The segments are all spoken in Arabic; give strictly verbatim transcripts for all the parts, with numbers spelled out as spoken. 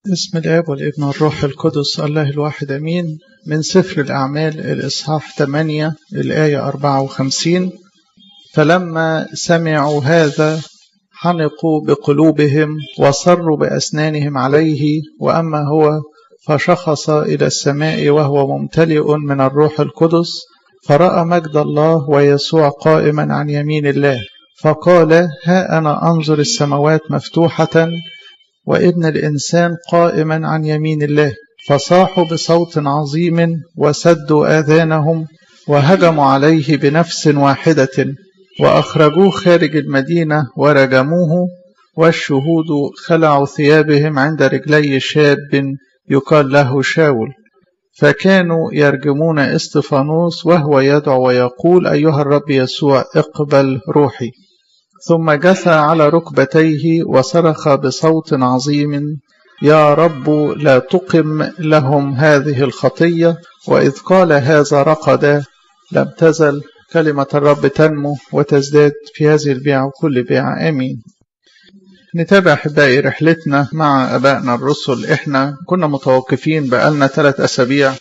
بسم الآب والابن والروح القدس الله الواحد أمين. من سفر الأعمال الإصحاح ثمانية الآية أربعة وخمسين. فلما سمعوا هذا حنقوا بقلوبهم وصروا بأسنانهم عليه، وأما هو فشخص إلى السماء وهو ممتلئ من الروح القدس، فرأى مجد الله ويسوع قائما عن يمين الله، فقال: ها أنا أنظر السماوات مفتوحة وابن الإنسان قائما عن يمين الله. فصاحوا بصوت عظيم وسدوا آذانهم وهجموا عليه بنفس واحدة، وأخرجوه خارج المدينة ورجموه، والشهود خلعوا ثيابهم عند رجلي شاب يقال له شاول، فكانوا يرجمون استفانوس وهو يدعو ويقول: أيها الرب يسوع اقبل روحي. ثم جثى على ركبتيه وصرخ بصوت عظيم: يا رب لا تقم لهم هذه الخطية. وإذ قال هذا رقد. لم تزل كلمة الرب تنمو وتزداد في هذه البيعة وكل بيعة. آمين. نتابع أحبائي رحلتنا مع أبائنا الرسل. إحنا كنا متوقفين بقالنا ثلاث أسابيع.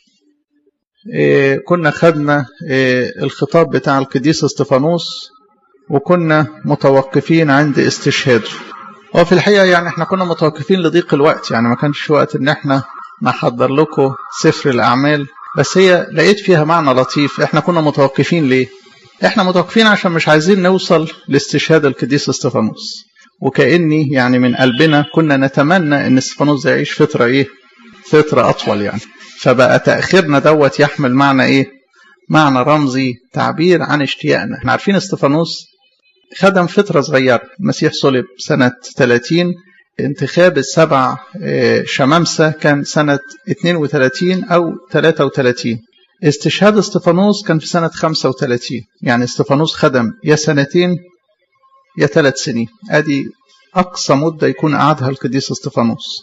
إيه كنا خدنا إيه الخطاب بتاع القديس استفانوس، وكنا متوقفين عند استشهاده. وفي الحقيقة يعني احنا كنا متوقفين لضيق الوقت، يعني ما كانش وقت ان احنا نحضر لكم سفر الأعمال، بس هي لقيت فيها معنى لطيف. احنا كنا متوقفين ليه؟ احنا متوقفين عشان مش عايزين نوصل لاستشهاد القديس استفانوس، وكأني يعني من قلبنا كنا نتمنى ان استفانوس يعيش فترة ايه؟ فترة أطول يعني. فبقى تأخيرنا دوت يحمل معنى ايه؟ معنى رمزي، تعبير عن اشتياقنا. احنا عارفين استفانوس خدم فترة صغيرة، المسيح صلب سنة ثلاثين، انتخاب السبع شمامسة كان سنة اثنين وثلاثين أو ثلاثة وثلاثين، استشهاد استفانوس كان في سنة خمسة وثلاثين. يعني استفانوس خدم يا سنتين يا ثلاث سنين، ادي أقصى مدة يكون قعدها القديس استفانوس.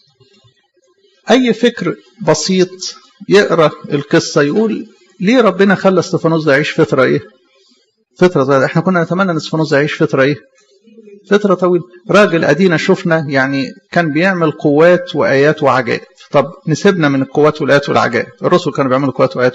أي فكر بسيط يقرأ القصة يقول: ليه ربنا خلى استفانوس ده يعيش فترة ايه؟ فترة طويلة. احنا كنا نتمنى ان استفانوس يعيش فترة ايه؟ فترة طويلة. راجل ادينا شفنا يعني كان بيعمل قوات وآيات وعجائب. طب نسيبنا من القوات والآيات والعجائب، الرسل كانوا بيعملوا قوات وآيات